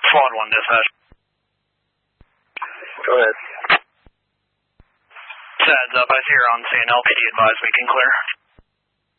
Squad 1 dispatch. Go ahead. Heads up, I see you're on scene. LPD advised we can clear.